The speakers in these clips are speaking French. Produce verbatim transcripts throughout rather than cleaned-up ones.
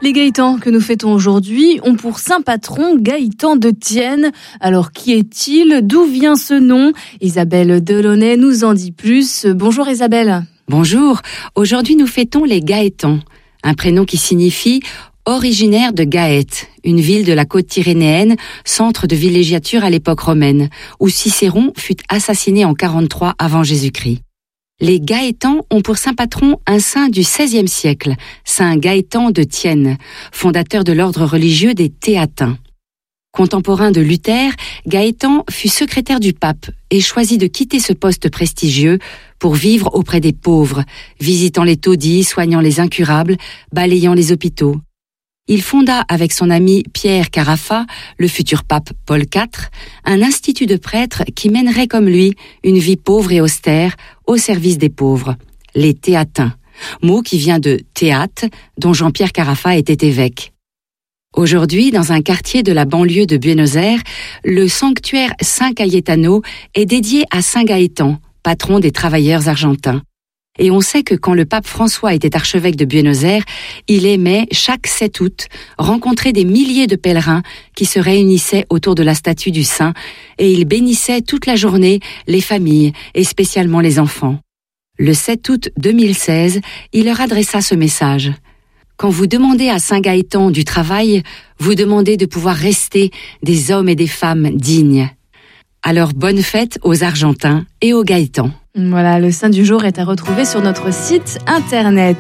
Les Gaëtans que nous fêtons aujourd'hui ont pour saint patron Gaëtan de Thiene. Alors qui est-il? D'où vient ce nom? Isabelle Delaunay nous en dit plus. Bonjour Isabelle. Bonjour, aujourd'hui nous fêtons les Gaëtans, un prénom qui signifie originaire de Gaète, une ville de la côte tyrrhénéenne, centre de villégiature à l'époque romaine, où Cicéron fut assassiné en quarante-trois avant Jésus-Christ. Les Gaëtans ont pour saint patron un saint du seizième siècle, saint Gaëtan de Thiene, fondateur de l'ordre religieux des Théatins. Contemporain de Luther, Gaëtan fut secrétaire du pape et choisit de quitter ce poste prestigieux pour vivre auprès des pauvres, visitant les taudis, soignant les incurables, balayant les hôpitaux. Il fonda avec son ami Pierre Carafa, le futur pape Paul quatre, un institut de prêtres qui mènerait comme lui une vie pauvre et austère au service des pauvres, les Théatins, mot qui vient de théâtre dont Jean-Pierre Carafa était évêque. Aujourd'hui, dans un quartier de la banlieue de Buenos Aires, le sanctuaire San Cayetano est dédié à Saint Gaëtan, patron des travailleurs argentins. Et on sait que quand le pape François était archevêque de Buenos Aires, il aimait, chaque sept août, rencontrer des milliers de pèlerins qui se réunissaient autour de la statue du saint et il bénissait toute la journée les familles et spécialement les enfants. Le sept août deux mille seize, il leur adressa ce message. Quand vous demandez à Saint Gaëtan du travail, vous demandez de pouvoir rester des hommes et des femmes dignes. Alors bonne fête aux Argentins et aux Gaëtans. Voilà, le saint du jour est à retrouver sur notre site internet.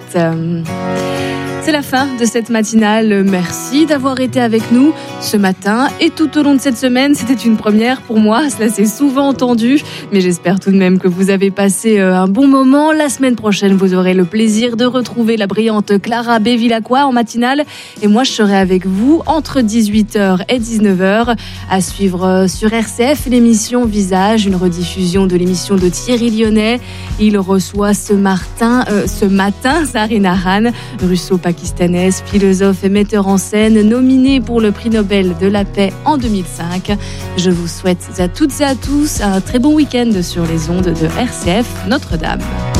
C'est la fin de cette matinale. Merci d'avoir été avec nous ce matin et tout au long de cette semaine. C'était une première pour moi, cela s'est souvent entendu, mais j'espère tout de même que vous avez passé un bon moment. La semaine prochaine, vous aurez le plaisir de retrouver la brillante Clara Bevilacqua en matinale et moi je serai avec vous entre dix-huit heures et dix-neuf heures à suivre sur R C F l'émission Visage, une rediffusion de l'émission de Thierry Lyonnais. Il reçoit ce matin, euh, ce matin Zarina Khan, russo-pakistanaise, philosophe et metteur en scène, nominée pour le prix Nobel de la paix en deux mille cinq. Je vous souhaite à toutes et à tous un très bon week-end sur les ondes de R C F Notre-Dame.